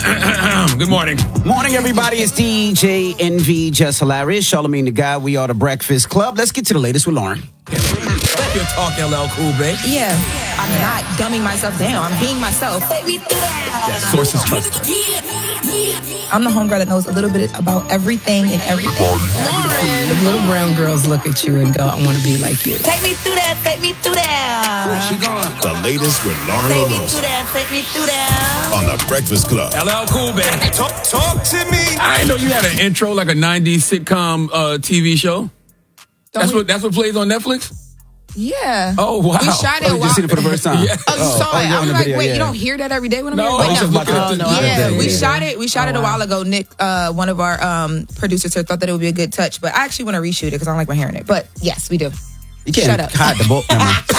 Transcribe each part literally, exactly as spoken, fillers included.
Good morning. Morning, everybody. It's D J Envy, Just Hilarious, Charlamagne the Guy. We are the Breakfast Club. Let's get to the latest with Lauren. Let your talk, L L Cool, babe. Yeah, I'm not dumbing myself down. I'm being myself. That source is trusted. I'm the homegirl that knows a little bit about everything and everything. Lauren. The little brown girls look at you and go, I want to be like you. Take me through that, take me through that. Where's she going? The latest with Lauren Take me Ramos through that, take me through that. on the Breakfast Club. L L Cool, babe. Talk, talk to me. I didn't know you had an intro like a nineties sitcom uh, T V show. That's we- what that's what plays on Netflix? Yeah. Oh, wow. We shot it Oh, a you while. just seen it for the first time? Yeah. Oh, you Oh, saw oh, it. you're I on was the like, video, wait, yeah. you don't hear that every day when I'm No, here? I was Wait, just about to- Oh, no, I Yeah, did. we Yeah. shot it. We shot it a while ago. Nick, uh, one of our um, producers here, thought that it would be a good touch, but I actually want to reshoot it because I don't like my hair in it. But yes, we do. You can't Shut up. hide the book.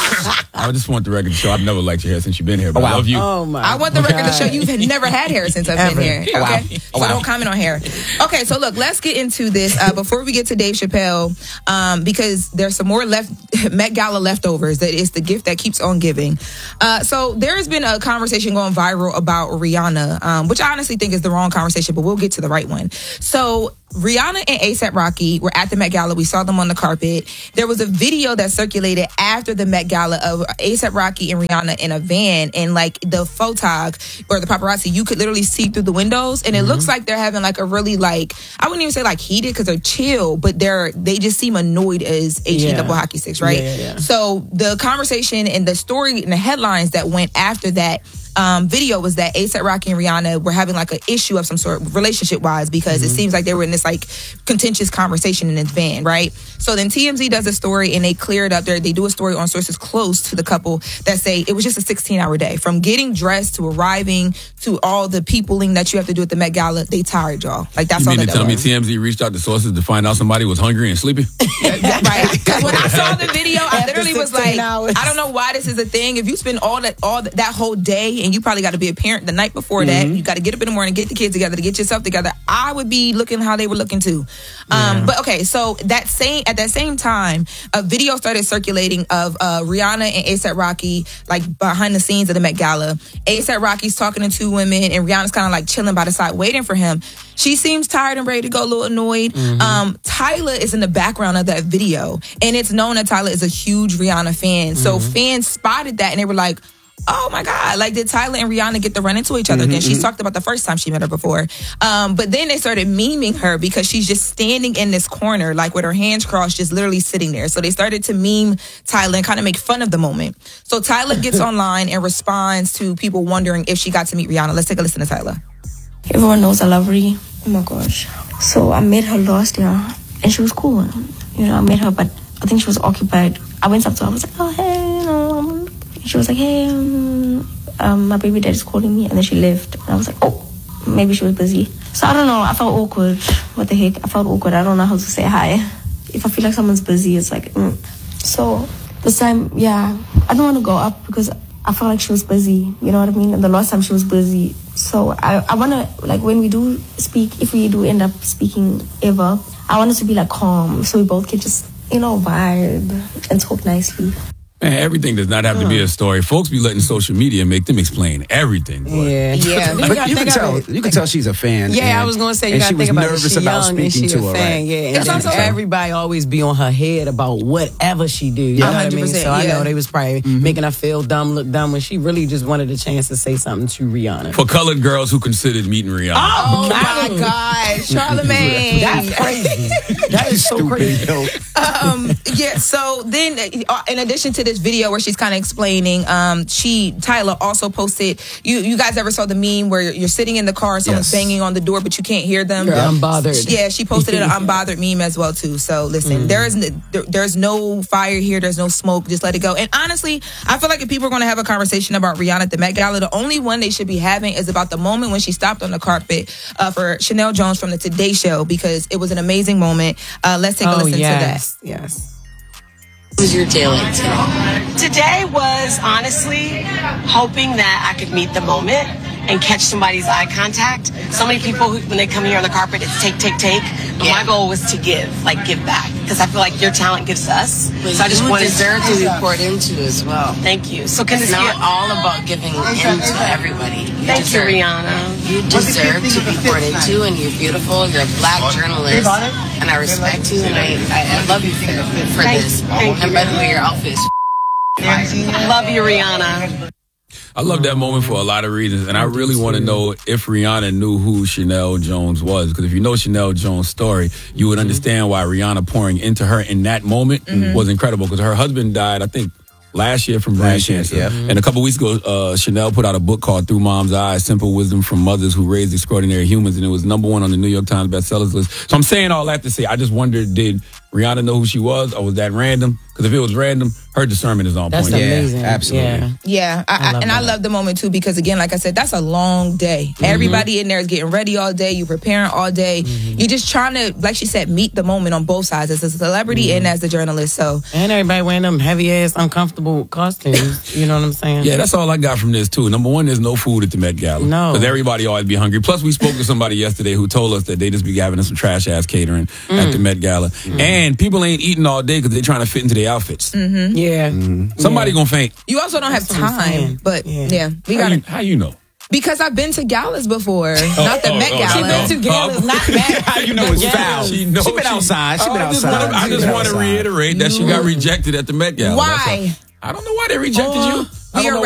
I just want the record to show I've never liked your hair since you've been here, but Oh, wow. I love you. Oh, my I want the record to show you've never had hair since I've Ever. been here. Okay, Oh, wow. so Oh, wow. don't comment on hair. Okay, so look, let's get into this uh, before we get to Dave Chappelle, um, because there's some more left Met Gala leftovers. That is the gift that keeps on giving. Uh, so there has been a conversation going viral about Rihanna, um, which I honestly think is the wrong conversation, but we'll get to the right one. So Rihanna and A$AP Rocky were at the Met Gala. We saw them on the carpet. There was a video that circulated after the Met Gala of A$AP Rocky and Rihanna in a van, and like the photog or the paparazzi, you could literally see through the windows, and it Mm-hmm. looks like they're having like a really like I wouldn't even say like heated because they're chill, but they're they just seem annoyed as H E Yeah. double hockey sticks, right? Yeah, yeah, yeah. So the conversation and the story and the headlines that went after that um, video was that A$AP Rocky and Rihanna were having like an issue of some sort relationship wise because Mm-hmm. it seems like they were in this like contentious conversation in this van, right? So then T M Z does a story and they clear it up there. They do a story on sources close to the couple that say it was just a sixteen hour day from getting dressed to arriving to all the peopling that you have to do at the Met Gala. They tired y'all. Like that's You all mean that to tell that me was. T M Z reached out to sources to find out somebody was hungry and sleepy? Right. Because when I saw the video, I After literally was sixteen like, hours. I don't know why this is a thing. If you spend all that all that, that whole day and you probably got to be a parent the night before that, you got to get up in the morning, get the kids together, to get yourself together. I would be looking how they were looking too. Um, But okay, so that same at that same time, a video started circulating of uh, Rihanna and A$AP Rocky like behind the scenes of the Met Gala. A$AP Rocky's talking to two women, and Rihanna's kind of like chilling by the side, waiting for him. She seems tired and ready to go, a little annoyed. Um, Tyler is in the background of that video, and it's known that Tyler is a huge Rihanna fan. So fans spotted that, and they were like, oh my God, like did Tyler and Rihanna get to run into each other again? She's talked about the first time she met her before. Um, but then they started memeing her because she's just standing in this corner, like with her hands crossed, just literally sitting there. So they started to meme Tyler and kind of make fun of the moment. So Tyler gets online and responds to people wondering if she got to meet Rihanna. Let's take a listen to Tyler. Everyone knows I love Ree. Oh my gosh. So I met her last year and she was cool. You know, I met her, but I think she was occupied. I went up to her, I was like, oh, hey, you know. um, She was like, hey, um, um, my baby daddy's calling me. And then she left. And I was like, oh, maybe she was busy. So I don't know. I felt awkward. What the heck? I felt awkward. I don't know how to say hi. If I feel like someone's busy, it's like, mm. So this time, yeah, I don't want to go up because I felt like she was busy. You know what I mean? And the last time she was busy. So I, I want to, like, when we do speak, if we do end up speaking ever, I want it to be, like, calm. So we both can just, you know, vibe and talk nicely. Man, everything does not have to be a story. Folks be letting social media make them explain everything. But Yeah. Yeah. You But gotta you can think tell, of it. you can tell she's a fan. Yeah, and, I was gonna say you and gotta she think was about it. nervous She about young and speaking she to a her. fan, Right? yeah. And It's then also- everybody always be on her head about whatever she do. You know what I mean? one hundred percent, So I yeah. know they was probably making her feel dumb, look dumb when she really just wanted a chance to say something to Rihanna. For colored girls who considered meeting Rihanna. Oh my God, Charlamagne. That's crazy. That is so crazy. um, yeah, so then uh, in addition to this video where she's kind of explaining, um, she, Tyler also posted, you you guys ever saw the meme where you're, you're sitting in the car, someone's Yes. banging on the door, but you can't hear them? You're unbothered. Yeah, she posted an unbothered meme as well too. So listen, there is n- there, there's no fire here, there's no smoke, just let it go. And honestly, I feel like if people are going to have a conversation about Rihanna at the Met Gala, the only one they should be having is about the moment when she stopped on the carpet uh, for Chanel Jones from the Today Show, because it was an amazing moment. Uh, let's take a Oh, listen yes. to that. Yes. What was your day like today? Today was honestly hoping that I could meet the moment and catch somebody's eye contact. So many people, who, when they come here on the carpet, it's take, take, take. But Yeah. my goal was to give, like give back. Because I feel like your talent gives us. But so I just you wanted deserve to be poured into as well. Thank you. So can It's this not be- all about giving into everybody. You Thank you, deserve- Rihanna. You deserve to be poured into, and you're beautiful. You're a black journalist, and I respect you, and I, I, I love you for, for this. And by the way, your outfit is Love you, Rihanna. I love that moment for a lot of reasons, and I really want to know if Rihanna knew who Chanel Jones was. Because if you know Chanel Jones' story, you would understand why Rihanna pouring into her in that moment Mm-hmm. was incredible. Because her husband died, I think, last year from brain Last year, cancer. yeah. And a couple weeks ago, uh, Chanel put out a book called Through Mom's Eyes, Simple Wisdom from Mothers Who Raised Extraordinary Humans, and it was number one on the New York Times bestsellers list. So I'm saying all that to say, I just wondered, did Rihanna know who she was, or was that random? Because if it was random, her discernment is on That's point. amazing. Yeah, absolutely. Yeah. Yeah, I, I love and I that. love the moment too because again, like I said, that's a long day. Mm-hmm. Everybody in there is getting ready all day. You preparing all day. Mm-hmm. You're just trying to, like she said, meet the moment on both sides as a celebrity Mm-hmm. and as a journalist. So And everybody wearing them heavy ass, uncomfortable costumes. You know what I'm saying? Yeah, that's all I got from this, too. Number one, there's no food at the Met Gala. No. Because everybody always be hungry. Plus, we spoke to somebody yesterday who told us that they just be having some trash-ass catering Mm. at the Met Gala. And people ain't eating all day because they're trying to fit into their outfits. Yeah. Somebody gonna faint. you also don't have That's what I'm time. saying. But yeah, Yeah. we How got you, to how you know? because I've been to galas before, not the oh, Met oh, Gala. I know. Been to galas, not Met. How you know it's Yes. foul? She knows She been outside. She Oh, been I just outside. wanna- I She just been want to outside. reiterate that she got rejected at the Met Gala. That's all. Why? I don't know why they rejected you. I We don't are know